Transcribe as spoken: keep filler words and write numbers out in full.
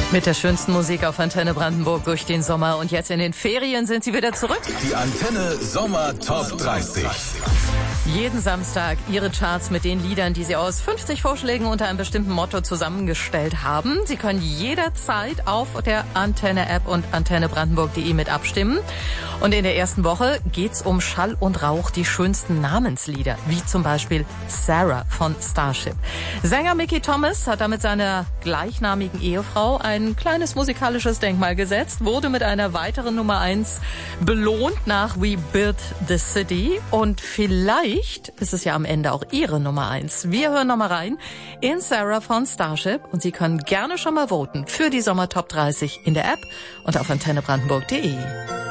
Mit der schönsten Musik auf Antenne Brandenburg durch den Sommer. Und jetzt in den Ferien sind sie wieder zurück. Die Antenne Sommer Top dreißig. Jeden Samstag ihre Charts mit den Liedern, die sie aus fünfzig Vorschlägen unter einem bestimmten Motto zusammengestellt haben. Sie können jederzeit auf der Antenne-App und antenne brandenburg punkt de mit abstimmen. Und in der ersten Woche geht's um Schall und Rauch, die schönsten Namenslieder, wie zum Beispiel Sarah von Starship. Sänger Mickey Thomas hat damit seiner gleichnamigen Ehefrau ein kleines musikalisches Denkmal gesetzt, wurde mit einer weiteren Nummer eins belohnt nach We Built the City und vielleicht ist es ja am Ende auch ihre Nummer eins. Wir hören nochmal rein in Sarah von Starship und Sie können gerne schon mal voten für die Sommer Top dreißig in der App und auf antenne brandenburg punkt de.